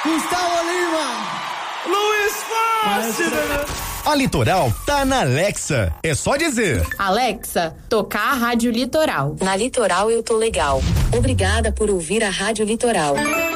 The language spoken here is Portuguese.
Gustavo Lima. Luiz Fácil. A Litoral tá na Alexa. É só dizer: Alexa, tocar a Rádio Litoral. Na Litoral eu tô legal. Obrigada por ouvir a Rádio Litoral.